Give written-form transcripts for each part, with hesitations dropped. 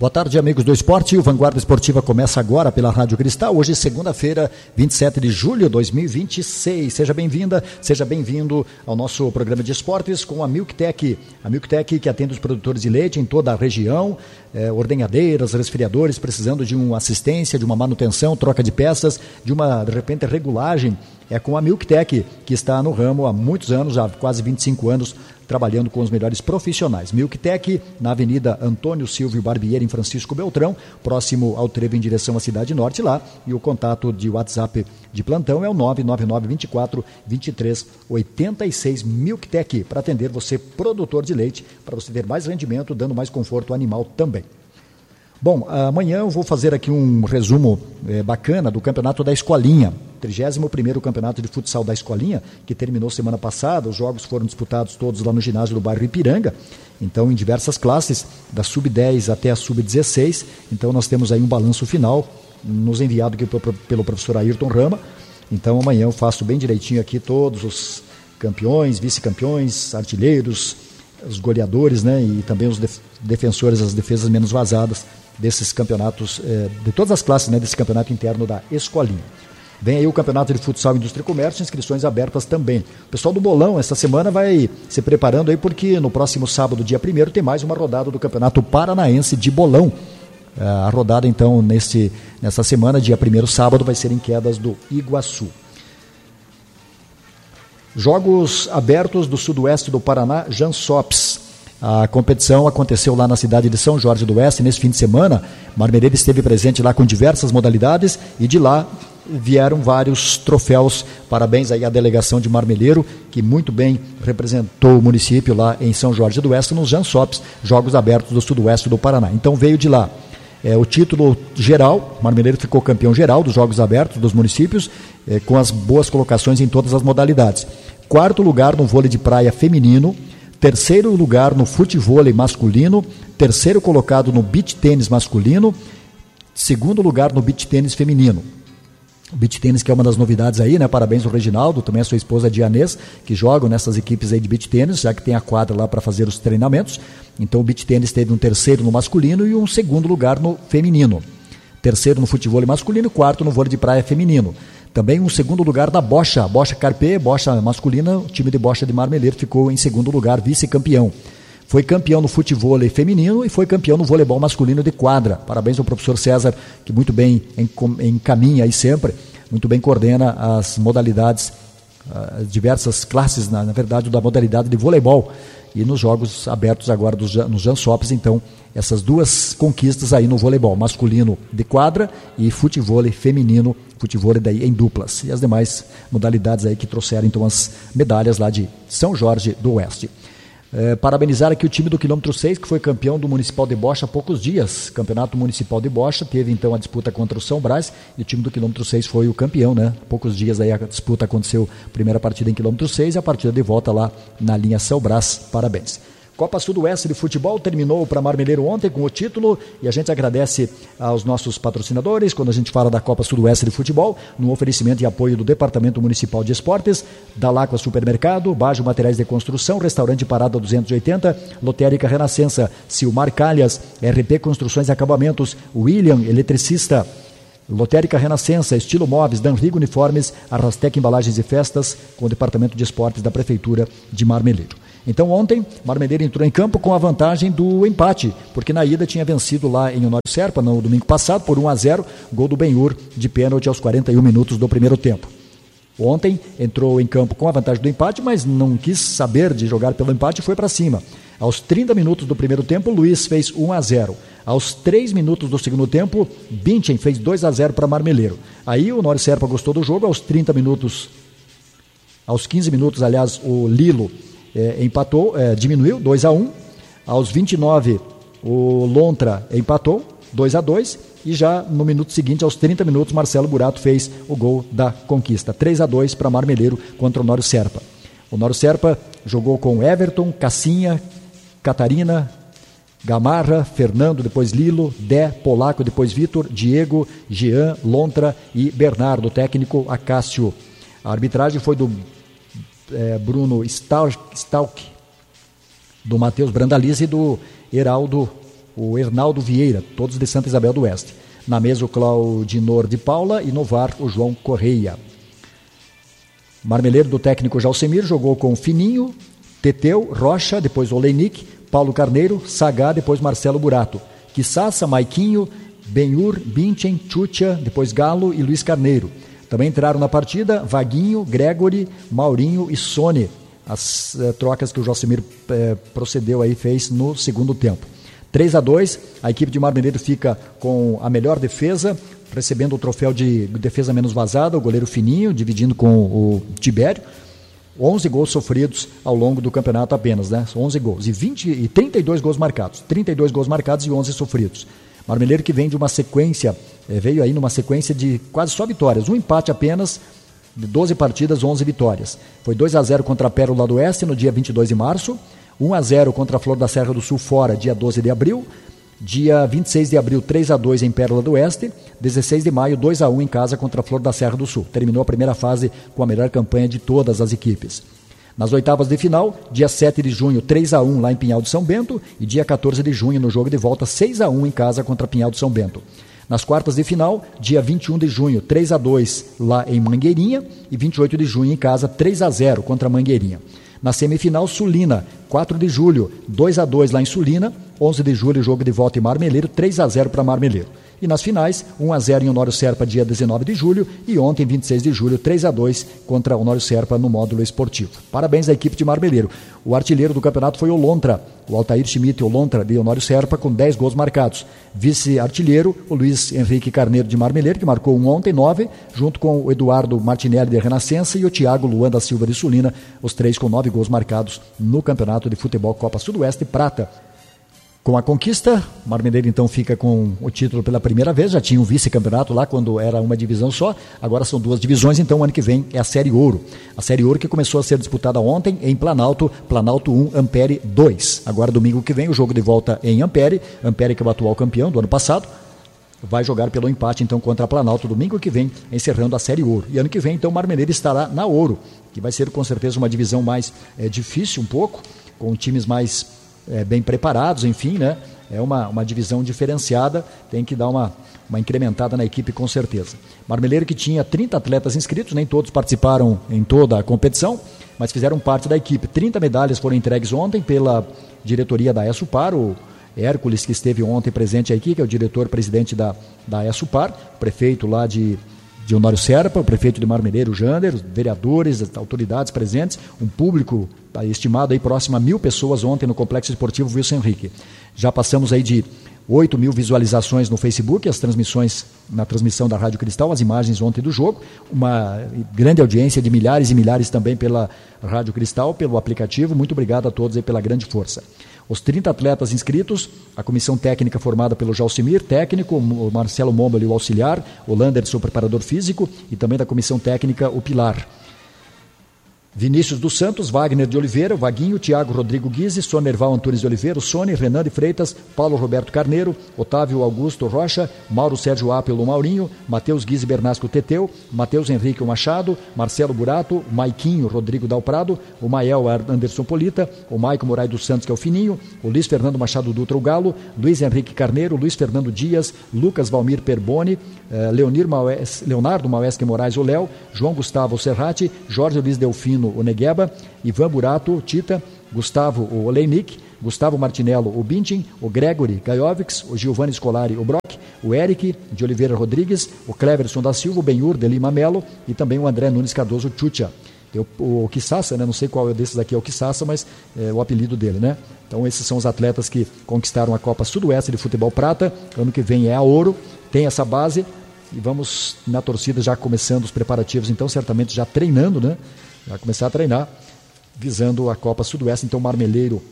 Boa tarde, amigos do esporte. O Vanguarda Esportiva começa agora pela Rádio Cristal. Hoje, segunda-feira, 27 de julho de 2026. Seja bem-vinda, seja bem-vindo ao nosso programa de esportes com a Milktec. A Milktec que atende os produtores de leite em toda a região, ordenhadeiras, resfriadores, precisando de uma assistência, de uma manutenção, troca de peças, de uma, de repente, regulagem. É com a Milktec, que está no ramo há muitos anos, há quase 25 anos, trabalhando com os melhores profissionais. Milktec, na Avenida Antônio Silvio Barbieri, em Francisco Beltrão, próximo ao trevo em direção à Cidade Norte lá, e o contato de WhatsApp de plantão é o 999-24-23-86 Milktec, para atender você, produtor de leite, para você ter mais rendimento, dando mais conforto animal também. Bom, amanhã eu vou fazer aqui um resumo bacana do campeonato da Escolinha, 31º campeonato de futsal da Escolinha, que terminou semana passada. Os jogos foram disputados todos lá no ginásio do bairro Ipiranga, então em diversas classes, da sub-10 até a sub-16. Então nós temos aí um balanço final, nos enviado aqui pelo professor Ayrton Rama. Então amanhã eu faço bem direitinho aqui todos os campeões, vice-campeões, artilheiros, os goleadores, né, e também os defensores, as defesas menos vazadas desses campeonatos, de todas as classes, né, desse campeonato interno da Escolinha. Vem aí o campeonato de futsal, indústria e comércio, inscrições abertas também. O pessoal do Bolão essa semana vai se preparando aí, porque no próximo sábado, dia 1º, tem mais uma rodada do Campeonato Paranaense de Bolão. A rodada então nessa semana, dia 1º, sábado, vai ser em Quedas do Iguaçu. Jogos abertos do sudoeste do Paraná, Jansops. A competição aconteceu lá na cidade de São Jorge do Oeste nesse fim de semana. Marmeleiro esteve presente lá com diversas modalidades e de lá vieram vários troféus. Parabéns aí à delegação de Marmeleiro, que muito bem representou o município lá em São Jorge do Oeste nos Jansops, Jogos Abertos do Sudoeste do Paraná. Então veio de lá o título geral. Marmeleiro ficou campeão geral dos Jogos Abertos dos municípios, com as boas colocações em todas as modalidades. 4º lugar no vôlei de praia feminino, 3º lugar no futevôlei masculino, 3º colocado no beach tênis masculino, 2º lugar no beach tênis feminino. O beach tênis que é uma das novidades aí, né? Parabéns ao Reginaldo, também a sua esposa Dianês, que jogam nessas equipes aí de beach tênis, já que tem a quadra lá para fazer os treinamentos. Então o beach tênis teve um 3º no masculino e um 2º lugar no feminino. 3º no futevôlei masculino e 4º no vôlei de praia feminino. Também um 2º lugar da bocha carpê, bocha masculina. O time de bocha de Marmeleiro ficou em 2º lugar, vice-campeão. Foi campeão no futevôlei feminino e foi campeão no voleibol masculino de quadra. Parabéns ao professor César, que muito bem encaminha aí sempre, muito bem coordena as modalidades, as diversas classes, na verdade, da modalidade de voleibol. E nos jogos abertos agora nos Jansops, então, essas duas conquistas aí no voleibol masculino de quadra e futevôlei feminino, futevôlei daí em duplas. E as demais modalidades aí que trouxeram então as medalhas lá de São Jorge do Oeste. Parabenizar aqui o time do quilômetro 6, que foi campeão do Municipal de Bocha há poucos dias. Campeonato Municipal de Bocha, teve então a disputa contra o São Brás e o time do quilômetro 6 foi o campeão, né? Há poucos dias aí a disputa aconteceu, primeira partida em quilômetro 6 e a partida de volta lá na linha São Brás. Parabéns. Copa Sudoeste de Futebol terminou para Marmeleiro ontem com o título e a gente agradece aos nossos patrocinadores quando a gente fala da Copa Sudoeste de Futebol, no oferecimento e apoio do Departamento Municipal de Esportes, da Lacua Supermercado, Bajo Materiais de Construção, Restaurante Parada 280, Lotérica Renascença, Silmar Calhas, RP Construções e Acabamentos, William Eletricista, Lotérica Renascença, Estilo Móveis, Danrigo Uniformes, Arrastec Embalagens e Festas, com o Departamento de Esportes da Prefeitura de Marmeleiro. Então ontem, Marmeleiro entrou em campo com a vantagem do empate, porque na ida tinha vencido lá em Honório Serpa, no domingo passado, por 1-0, gol do Benhur de pênalti aos 41 minutos do primeiro tempo. Ontem entrou em campo com a vantagem do empate, mas não quis saber de jogar pelo empate e foi para cima. Aos 30 minutos do primeiro tempo, Luiz fez 1-0. Aos 3 minutos do segundo tempo, Binchen fez 2-0 para Marmeleiro. Aí o Honório Serpa gostou do jogo, aos 30 minutos, aos 15 minutos, aliás, o Lilo empatou, diminuiu, 2-1. Aos 29, o Lontra empatou, 2-2. E já no minuto seguinte, aos 30 minutos, Marcelo Burato fez o gol da conquista. 3-2 para Marmeleiro contra o Honório Serpa. O Honório Serpa jogou com Everton, Cassinha, Catarina, Gamarra, Fernando, depois Lilo, Dé, Polaco, depois Vitor, Diego, Jean, Lontra e Bernardo. O técnico Acácio. A arbitragem foi do Bruno Stalk, do Matheus Brandalize e do Heraldo o Hernaldo Vieira, todos de Santa Isabel do Oeste. Na mesa o Claudinor de Paula e no VAR o João Correia. Marmeleiro do técnico Jalcemir jogou com Fininho, Teteu, Rocha, depois Oleinick, Paulo Carneiro, Sagá, depois Marcelo Burato. Quissassa, Maiquinho, Benhur, Binchen, Chucha, depois Galo e Luiz Carneiro. Também entraram na partida Vaguinho, Gregory, Maurinho e Sone. As trocas que o Jalcemir procedeu aí, fez no segundo tempo. 3-2, a equipe de Marmeleiro fica com a melhor defesa, recebendo o troféu de defesa menos vazada, o goleiro Fininho, dividindo com o Tibério. 11 gols sofridos ao longo do campeonato apenas, né? 11 gols e 32 gols marcados. 32 gols marcados e 11 sofridos. Marmeleiro que vem de uma sequência, veio aí numa sequência de quase só vitórias. Um empate apenas, de 12 partidas, 11 vitórias. Foi 2-0 contra a Pérola do Oeste no dia 22 de março. 1-0 contra a Flor da Serra do Sul fora, dia 12 de abril. Dia 26 de abril, 3-2 em Pérola do Oeste. 16 de maio, 2-1 em casa contra a Flor da Serra do Sul. Terminou a primeira fase com a melhor campanha de todas as equipes. Nas oitavas de final, dia 7 de junho, 3-1 lá em Pinhal do São Bento. E dia 14 de junho, no jogo de volta, 6-1 em casa contra Pinhal do São Bento. Nas quartas de final, dia 21 de junho, 3-2 lá em Mangueirinha. E 28 de junho em casa, 3-0 contra Mangueirinha. Na semifinal, Sulina, 4 de julho, 2-2 lá em Sulina. 11 de julho, jogo de volta em Marmeleiro, 3-0 para Marmeleiro. E nas finais, 1-0 em Honório Serpa, dia 19 de julho. E ontem, 26 de julho, 3-2 contra Honório Serpa no módulo esportivo. Parabéns à equipe de Marmeleiro. O artilheiro do campeonato foi o Lontra, o Altair Schmidt, o Lontra de Honório Serpa, com 10 gols marcados. Vice-artilheiro, o Luiz Henrique Carneiro de Marmeleiro, que marcou ontem 9, junto com o Eduardo Martinelli de Renascença e o Thiago Luan da Silva de Sulina, os três com 9 gols marcados no campeonato de futebol Copa Sudoeste Prata. Com a conquista, Marmeleiro então fica com o título pela primeira vez, já tinha um vice-campeonato lá quando era uma divisão só, agora são 2 divisões, então o ano que vem é a Série Ouro. A Série Ouro que começou a ser disputada ontem em Planalto, Planalto 1, Ampere 2. Agora domingo que vem o jogo de volta em Ampere, Ampere que é o atual campeão do ano passado, vai jogar pelo empate então contra a Planalto domingo que vem, encerrando a Série Ouro. E ano que vem então o Marmeleiro estará na Ouro, que vai ser com certeza uma divisão mais difícil um pouco, com times mais bem preparados, enfim, né? É uma divisão diferenciada, tem que dar uma incrementada na equipe com certeza. Marmeleiro que tinha 30 atletas inscritos, nem todos participaram em toda a competição, mas fizeram parte da equipe. 30 medalhas foram entregues ontem pela diretoria da ESUPAR, o Hércules que esteve ontem presente aqui, que é o diretor-presidente da ESUPAR, prefeito lá de Honório Serpa, o prefeito de Marmeleiro, Jander, os vereadores, as autoridades presentes, um público estimado aí próximo a 1.000 pessoas ontem no Complexo Esportivo Wilson Henrique. Já passamos aí de 8.000 visualizações no Facebook, as transmissões, na transmissão da Rádio Cristal, as imagens ontem do jogo, uma grande audiência de milhares e milhares também pela Rádio Cristal, pelo aplicativo. Muito obrigado a todos aí pela grande força. Os 30 atletas inscritos, a comissão técnica formada pelo Jalcemir, técnico, o Marcelo Momboli, o auxiliar, o Landerson, o preparador físico, e também da comissão técnica, o Pilar. Vinícius dos Santos, Wagner de Oliveira, Vaguinho, Thiago Rodrigo Guise, Sonerval Antunes de Oliveira, Sone, Renan de Freitas, Paulo Roberto Carneiro, Otávio Augusto Rocha, Mauro Sérgio Apelo Maurinho, Matheus Guise Bernasco Teteu, Matheus Henrique Machado, Marcelo Burato, Maiquinho Rodrigo Dalprado, o Mael Anderson Polita, o Maico Moraes dos Santos, que é o Fininho, o Luiz Fernando Machado Dutra, o Galo, Luiz Henrique Carneiro, Luiz Fernando Dias, Lucas Valmir Perboni, Leonardo Mauesque Moraes, o Léo, João Gustavo Serrati, Jorge Luiz Delfino, o Negueba, Ivan Burato, o Tita, Gustavo, o Oleinick, Gustavo Martinello, o Bintin, o Gregory Gajovics, o Giovanni Scolari, o Brock, o Eric de Oliveira Rodrigues, o Cleverson da Silva, o Benhur de Lima Melo e também o André Nunes Cardoso, o Chucha. O Quissassa, né? Não sei qual desses aqui é o Quissassa, mas é o apelido dele, né? Então esses são os atletas que conquistaram a Copa Sudoeste de Futebol Prata. Ano que vem é a Ouro, tem essa base e vamos na torcida já começando os preparativos, então certamente já treinando, né? Já começar a treinar, visando a Copa Sudoeste. Então Marmeleiro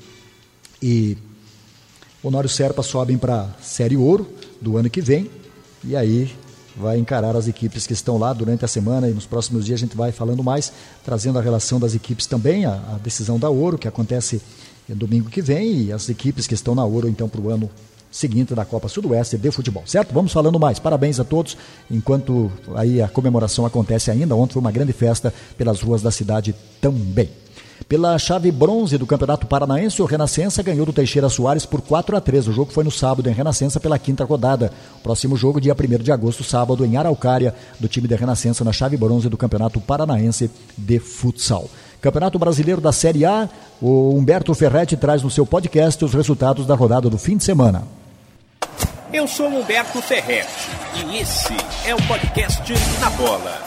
e Honório Serpa sobem para a Série Ouro do ano que vem, e aí vai encarar as equipes que estão lá durante a semana, e nos próximos dias a gente vai falando mais, trazendo a relação das equipes também, a decisão da Ouro, que acontece domingo que vem, e as equipes que estão na Ouro então para o ano seguinte da Copa Sudoeste de futebol, certo? Vamos falando mais. Parabéns a todos, enquanto aí a comemoração acontece ainda. Ontem foi uma grande festa pelas ruas da cidade também. Pela chave bronze do Campeonato Paranaense, o Renascença ganhou do Teixeira Soares por 4-3. O jogo foi no sábado em Renascença pela 5ª rodada. Próximo jogo, dia 1º de agosto, sábado, em Araucária, do time de Renascença na chave bronze do Campeonato Paranaense de Futsal. Campeonato Brasileiro da Série A, o Humberto Ferretti traz no seu podcast os resultados da rodada do fim de semana. Eu sou Humberto Ferretti e esse é o podcast Na Bola.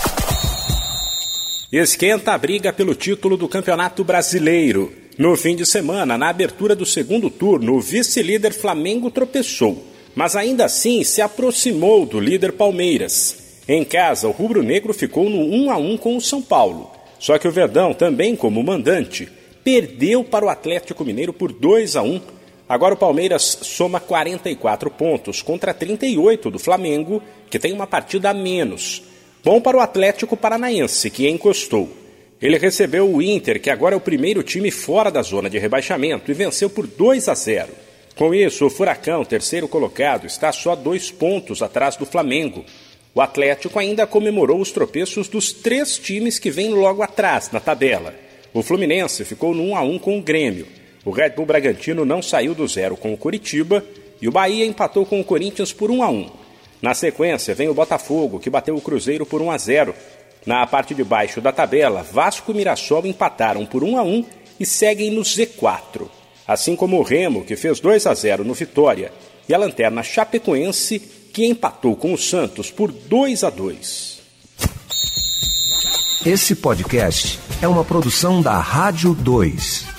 Esquenta a briga pelo título do Campeonato Brasileiro. No fim de semana, na abertura do segundo turno, o vice-líder Flamengo tropeçou, mas ainda assim se aproximou do líder Palmeiras. Em casa, o rubro-negro ficou no 1-1 com o São Paulo. Só que o Verdão, também como mandante, perdeu para o Atlético Mineiro por 2-1. Agora o Palmeiras soma 44 pontos contra 38 do Flamengo, que tem uma partida a menos. Bom para o Atlético Paranaense, que encostou. Ele recebeu o Inter, que agora é o primeiro time fora da zona de rebaixamento, e venceu por 2-0. Com isso, o Furacão, terceiro colocado, está só 2 pontos atrás do Flamengo. O Atlético ainda comemorou os tropeços dos 3 times que vêm logo atrás na tabela. O Fluminense ficou no 1-1 com o Grêmio. O Red Bull Bragantino não saiu do 0 com o Coritiba e o Bahia empatou com o Corinthians por 1-1. Na sequência, vem o Botafogo, que bateu o Cruzeiro por 1-0. Na parte de baixo da tabela, Vasco e Mirassol empataram por 1-1 e seguem no Z4. Assim como o Remo, que fez 2-0 no Vitória, e a lanterna Chapecoense, que empatou com o Santos por 2-2. Esse podcast é uma produção da Rádio 2.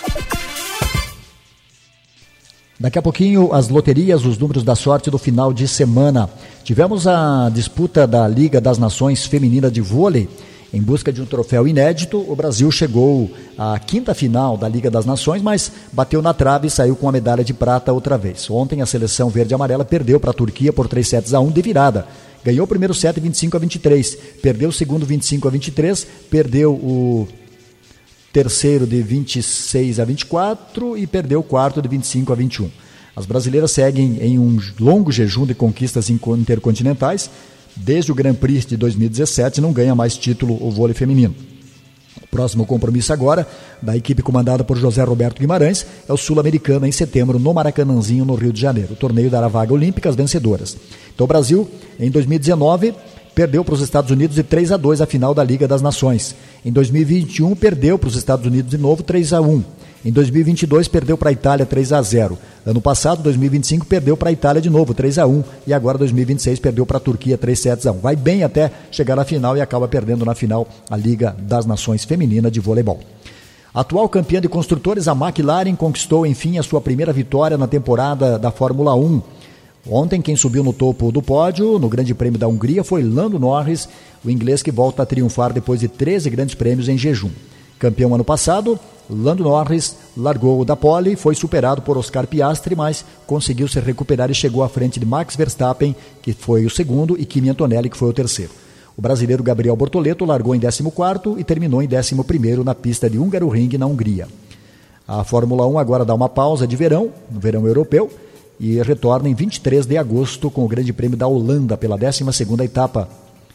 Daqui a pouquinho, as loterias, os números da sorte do final de semana. Tivemos a disputa da Liga das Nações Feminina de Vôlei. Em busca de um troféu inédito, o Brasil chegou à 5ª final da Liga das Nações, mas bateu na trave e saiu com a medalha de prata outra vez. Ontem, a seleção verde e amarela perdeu para a Turquia por 3-1 de virada. Ganhou o primeiro set 25-23, perdeu o segundo 25-23, perdeu o terceiro de 26-24 e perdeu o quarto de 25-21. As brasileiras seguem em um longo jejum de conquistas intercontinentais. Desde o Grand Prix de 2017 não ganha mais título o vôlei feminino. O próximo compromisso agora, da equipe comandada por José Roberto Guimarães, é o Sul-Americano em setembro no Maracanãzinho, no Rio de Janeiro. O torneio dará vaga olímpica às vencedoras. Então o Brasil, em 2019... perdeu para os Estados Unidos de 3-2 a final da Liga das Nações. Em 2021, perdeu para os Estados Unidos de novo 3-1. Em 2022, perdeu para a Itália 3-0. Ano passado, 2025, perdeu para a Itália de novo 3-1. E agora, 2026, perdeu para a Turquia 3-1. Vai bem até chegar na final e acaba perdendo na final a Liga das Nações Feminina de Voleibol. Atual campeã de construtores, a McLaren conquistou, enfim, a sua primeira vitória na temporada da Fórmula 1. Ontem, quem subiu no topo do pódio, no Grande Prêmio da Hungria, foi Lando Norris, o inglês que volta a triunfar depois de 13 grandes prêmios em jejum. Campeão ano passado, Lando Norris largou da pole, foi superado por Oscar Piastri, mas conseguiu se recuperar e chegou à frente de Max Verstappen, que foi o segundo, e Kimi Antonelli, que foi o terceiro. O brasileiro Gabriel Bortoleto largou em 14º e terminou em 11º na pista de Hungaroring, na Hungria. A Fórmula 1 agora dá uma pausa de verão, no verão europeu, e retorna em 23 de agosto com o Grande Prêmio da Holanda pela 12ª etapa.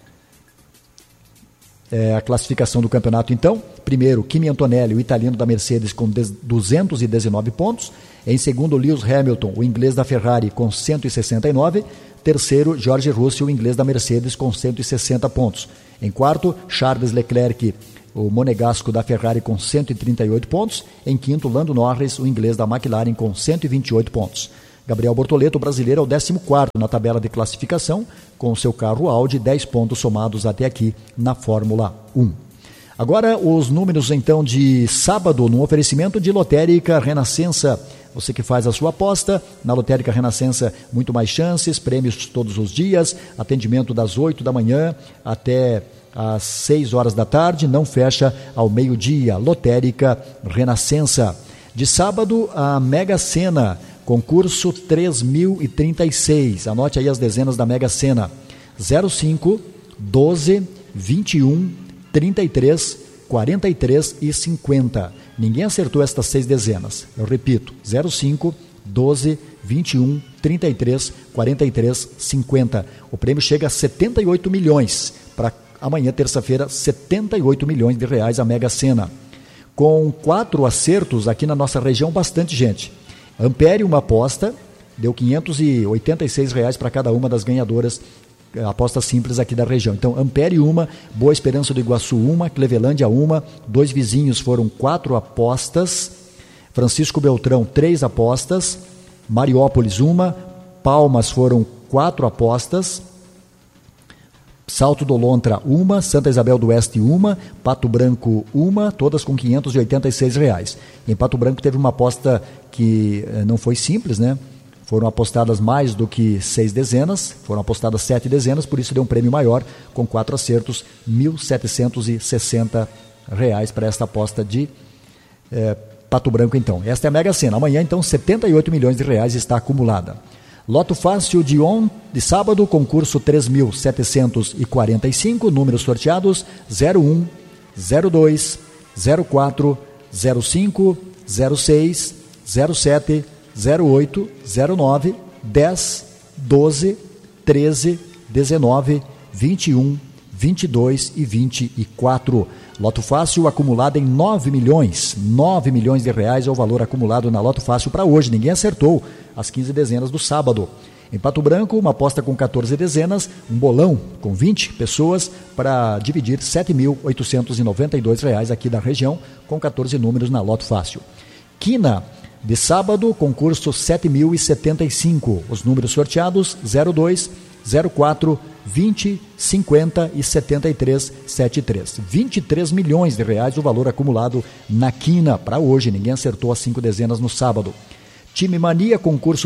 A classificação do campeonato, então: primeiro, Kimi Antonelli, o italiano da Mercedes, com 219 pontos. Em segundo, Lewis Hamilton, o inglês da Ferrari, com 169. Terceiro, George Russell, o inglês da Mercedes, com 160 pontos. Em quarto, Charles Leclerc, o monegasco da Ferrari, com 138 pontos. Em quinto, Lando Norris, o inglês da McLaren, com 128 pontos. Gabriel Bortoleto, o brasileiro, é o 14º na tabela de classificação, com o seu carro Audi, 10 pontos somados até aqui na Fórmula 1. Agora, os números, então, de sábado, no oferecimento de Lotérica Renascença. Você que faz a sua aposta, na Lotérica Renascença, muito mais chances, prêmios todos os dias, atendimento das 8 da manhã até às 6 horas da tarde, não fecha ao meio-dia. Lotérica Renascença. De sábado, a Mega Sena, concurso 3036. Anote aí as dezenas da Mega Sena: 05, 12, 21, 33, 43 e 50. Ninguém acertou estas 6 dezenas. Eu repito: 05, 12, 21, 33, 43, 50. O prêmio chega a 78 milhões. Para amanhã, terça-feira, 78 milhões de reais a Mega Sena. com 4 acertos aqui na nossa região, bastante gente. Ampere, uma aposta, deu R$ 586 para cada uma das ganhadoras, apostas simples aqui da região. Então, Ampere uma, Boa Esperança do Iguaçu uma, Clevelândia uma, 2 vizinhos foram 4 apostas, Francisco Beltrão 3 apostas, Mariópolis uma, Palmas foram 4 apostas, Salto do Lontra uma, Santa Isabel do Oeste uma, Pato Branco uma, todas com R$ 586. Em Pato Branco teve uma aposta que não foi simples, né? Foram apostadas mais do que 6 dezenas, foram apostadas 7 dezenas, por isso deu um prêmio maior, com 4 acertos, R$ 1.760 para esta aposta de Pato Branco, então. Esta é a Mega Sena. Amanhã, então, R$ 78 milhões está acumulada. Loto Fácil de sábado, concurso 3.745, números sorteados 01, 02, 04, 05, 06, 07, 08, 09, 10, 12, 13, 19, 21, 22 e 24. Loto Fácil acumulado em 9 milhões de reais é o valor acumulado na Loto Fácil para hoje. Ninguém acertou as 15 dezenas do sábado. Em Pato Branco, uma aposta com 14 dezenas, um bolão com 20 pessoas para dividir R$ 7.892 aqui da região, com 14 números na Loto Fácil. Quina, de sábado, concurso 7.075. Os números sorteados 02, 04, 20, 50 e 73, 73. 23 milhões de reais o valor acumulado na Quina para hoje. Ninguém acertou as 5 dezenas no sábado. Time Mania, concurso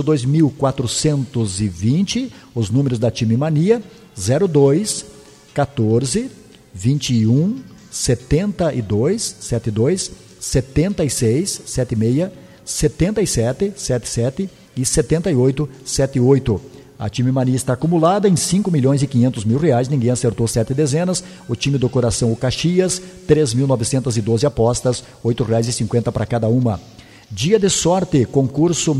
2.420. Os números da Time Mania 02, 14, 21, 72, 72, 76, 76, 77, 77 e 78, 78. A Time Mania está acumulada em 5 milhões e 500 mil reais, ninguém acertou 7 dezenas. O time do coração, o Caxias, 3.912 apostas, R$ 8,50 para cada uma. Dia de sorte, concurso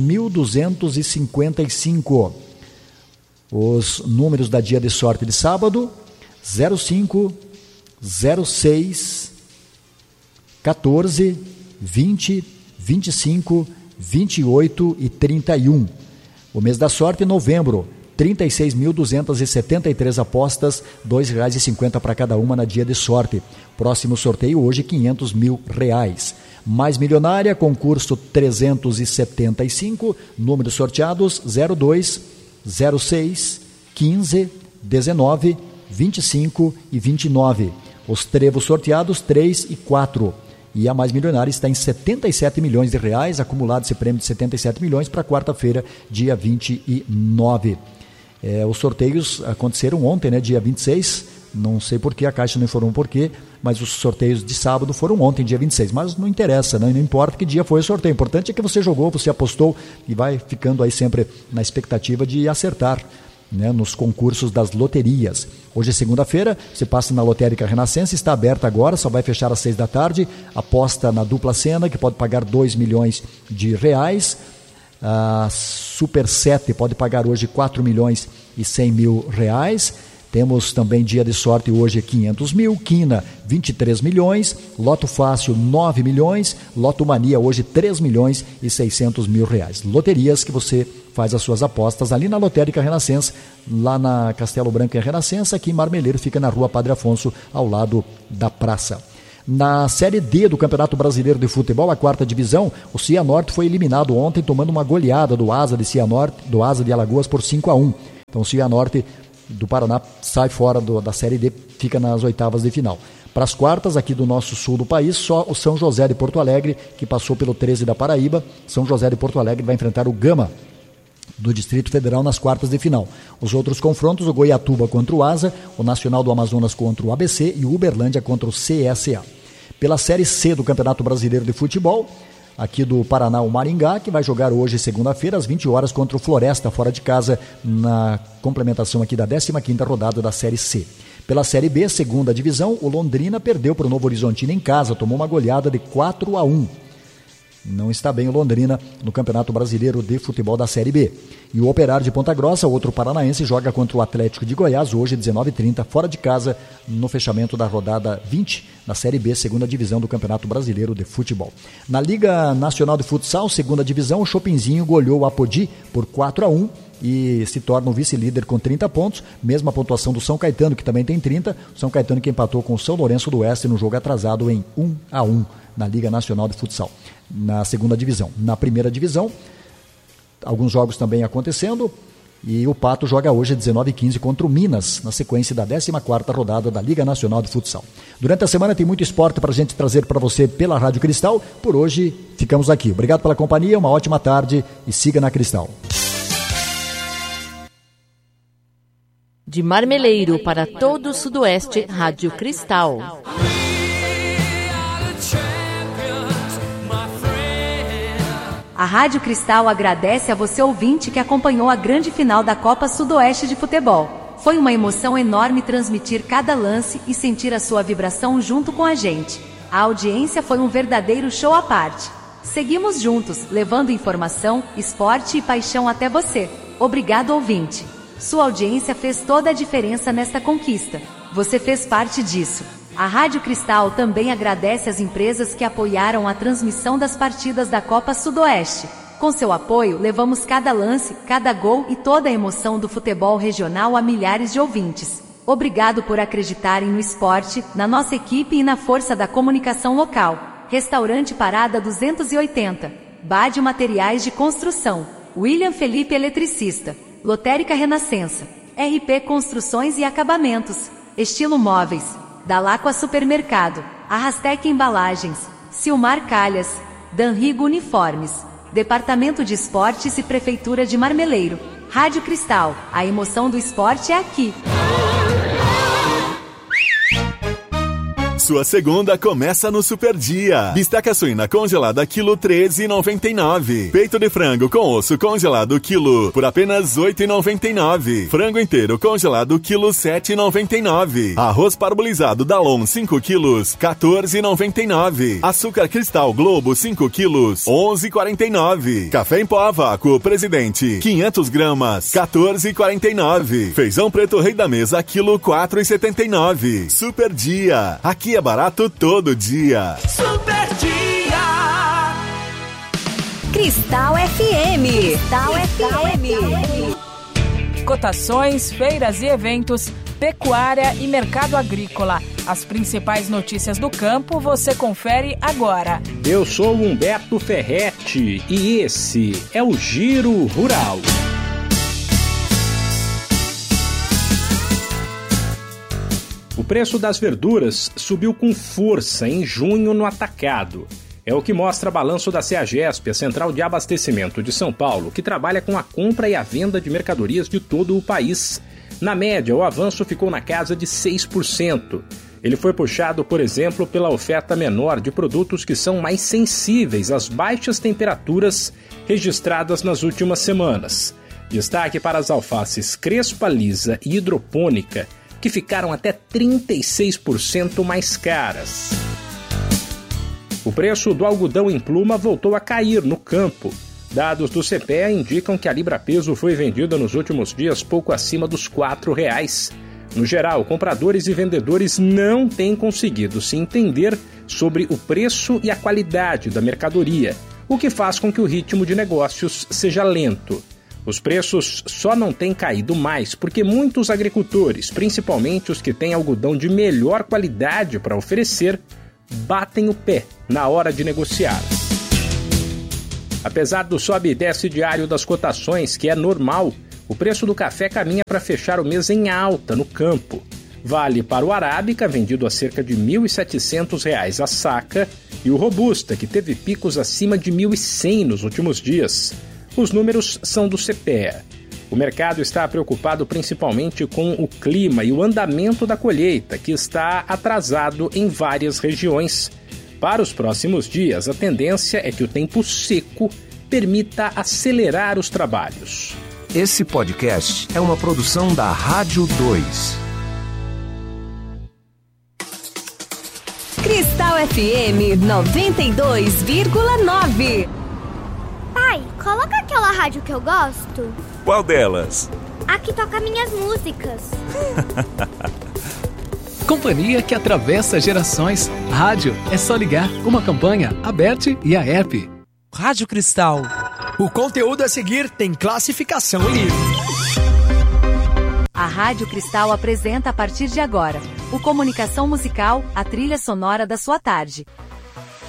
1.255. Os números da dia de sorte de sábado, 05, 06, 14, 20, 25, 28 e 31. O mês da sorte, novembro, 36.273 apostas, R$ 2,50 para cada uma na dia de sorte. Próximo sorteio hoje, R$ 500 mil. Mais milionária, concurso 375, números sorteados 02, 06, 15, 19, 25 e 29. Os trevos sorteados 3 e 4. E a Mais Milionária está em 77 milhões de reais, acumulado esse prêmio de 77 milhões para quarta-feira, dia 29. Os sorteios aconteceram ontem, né, dia 26, não sei porquê, a Caixa não informou porquê, mas os sorteios de sábado foram ontem, dia 26, mas não interessa, né? Não importa que dia foi o sorteio, o importante é que você jogou, você apostou e vai ficando aí sempre na expectativa de acertar, né, nos concursos das loterias. Hoje é segunda-feira, você passa na Lotérica Renascença, está aberta agora, só vai fechar às 6 da tarde, aposta na dupla cena, que pode pagar 2 milhões de reais, a Super 7 pode pagar hoje 4 milhões e 100 mil reais, temos também dia de sorte hoje 500 mil, Quina 23 milhões, Loto Fácil 9 milhões, Loto Mania hoje 3 milhões e 600 mil reais. Loterias que você faz as suas apostas ali na Lotérica Renascença, lá na Castelo Branco em Renascença, aqui em Marmeleiro, fica na Rua Padre Afonso, ao lado da praça. Na Série D do Campeonato Brasileiro de Futebol, a 4ª divisão, o Cianorte foi eliminado ontem, tomando uma goleada do Asa de Cianorte, do Asa de Alagoas por 5-1. Então o Cianorte do Paraná sai fora da Série D, fica nas oitavas de final. Para as quartas, aqui do nosso sul do país, só o São José de Porto Alegre, que passou pelo 13 da Paraíba. São José de Porto Alegre vai enfrentar o Gama do Distrito Federal nas quartas de final. Os outros confrontos, o Goiatuba contra o Asa, o Nacional do Amazonas contra o ABC e o Uberlândia contra o CSA. Pela Série C do Campeonato Brasileiro de Futebol, aqui do Paraná, o Maringá, que vai jogar hoje, segunda-feira, às 20 horas, contra o Floresta, fora de casa, na complementação aqui da 15ª rodada da Série C. Pela Série B, 2ª divisão, o Londrina perdeu para o Novo Horizontino em casa, tomou uma goleada de 4-1. Não está bem o Londrina no Campeonato Brasileiro de Futebol da Série B. E o Operário de Ponta Grossa, outro paranaense, joga contra o Atlético de Goiás hoje, 19h30, fora de casa, no fechamento da rodada 20 da Série B, segunda divisão do Campeonato Brasileiro de Futebol. Na Liga Nacional de Futsal, segunda divisão, o Chopinzinho goleou o Apodi por 4-1 e se torna o vice-líder com 30 pontos, mesma pontuação do São Caetano, que também tem 30. O São Caetano que empatou com o São Lourenço do Oeste no jogo atrasado em 1-1 na Liga Nacional de Futsal, na segunda divisão. Na primeira divisão, alguns jogos também acontecendo, e o Pato joga hoje às 19h15 contra o Minas, na sequência da 14ª rodada da Liga Nacional de Futsal. Durante a semana tem muito esporte para a gente trazer para você pela Rádio Cristal. Por hoje, ficamos aqui. Obrigado pela companhia, uma ótima tarde e siga na Cristal. De Marmeleiro para todo o Sudoeste, Rádio Cristal. A Rádio Cristal agradece a você ouvinte que acompanhou a grande final da Copa Sudoeste de Futebol. Foi uma emoção enorme transmitir cada lance e sentir a sua vibração junto com a gente. A audiência foi um verdadeiro show à parte. Seguimos juntos, levando informação, esporte e paixão até você. Obrigado, ouvinte. Sua audiência fez toda a diferença nesta conquista. Você fez parte disso. A Rádio Cristal também agradece às empresas que apoiaram a transmissão das partidas da Copa Sudoeste. Com seu apoio, levamos cada lance, cada gol e toda a emoção do futebol regional a milhares de ouvintes. Obrigado por acreditarem no esporte, na nossa equipe e na força da comunicação local. Restaurante Parada 280. Bade Materiais de Construção. William Felipe Eletricista. Lotérica Renascença. RP Construções e Acabamentos. Estilo Móveis. Dalacqua Supermercado, Arrastec Embalagens, Silmar Calhas, Danrigo Uniformes, Departamento de Esportes e Prefeitura de Marmeleiro. Rádio Cristal, a emoção do esporte é aqui. Sua segunda começa no Super Dia. Bisteca suína congelada quilo 13,99. Peito de frango com osso congelado quilo por apenas 8,99. Frango inteiro congelado quilo 7,99. Arroz parbolizado Dalon 5 quilos 14,99. Açúcar cristal Globo 5 quilos 11,49. Café em pó vácuo Presidente 500 gramas 14,49. Feijão preto Rei da Mesa quilo 4,79. Super Dia. Aqui é barato todo dia. Super Dia. Cristal FM. Cristal FM. Cotações, feiras e eventos, pecuária e mercado agrícola. As principais notícias do campo você confere agora. Eu sou Humberto Ferretti e esse é o Giro Rural. O preço das verduras subiu com força em junho no atacado. É o que mostra balanço da CEAGESP, a Central de Abastecimento de São Paulo, que trabalha com a compra e a venda de mercadorias de todo o país. Na média, o avanço ficou na casa de 6%. Ele foi puxado, por exemplo, pela oferta menor de produtos que são mais sensíveis às baixas temperaturas registradas nas últimas semanas. Destaque para as alfaces crespa lisa e hidropônica, que ficaram até 36% mais caras. O preço do algodão em pluma voltou a cair no campo. Dados do CPEA indicam que a libra-peso foi vendida nos últimos dias pouco acima dos R$ 4,00. No geral, compradores e vendedores não têm conseguido se entender sobre o preço e a qualidade da mercadoria, o que faz com que o ritmo de negócios seja lento. Os preços só não têm caído mais porque muitos agricultores, principalmente os que têm algodão de melhor qualidade para oferecer, batem o pé na hora de negociar. Apesar do sobe e desce diário das cotações, que é normal, o preço do café caminha para fechar o mês em alta no campo. Vale para o Arábica, vendido a cerca de R$ 1.700 a saca, e o Robusta, que teve picos acima de R$ 1.100 nos últimos dias. Os números são do CPEA. O mercado está preocupado principalmente com o clima e o andamento da colheita, que está atrasado em várias regiões. Para os próximos dias, a tendência é que o tempo seco permita acelerar os trabalhos. Esse podcast é uma produção da Rádio 2. Cristal FM 92,9. Pai, coloca aquela rádio que eu gosto. Qual delas? A que toca minhas músicas. Companhia que atravessa gerações. Rádio é só ligar. Uma campanha, a BET e a ERP. Rádio Cristal. O conteúdo a seguir tem classificação livre. A Rádio Cristal apresenta a partir de agora o Comunicação Musical, a trilha sonora da sua tarde.